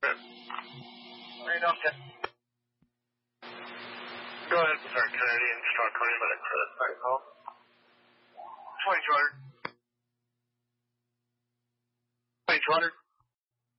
Right, okay. Go ahead, Mr. Kennedy, and start calling about a credit card call. 2200. 2200.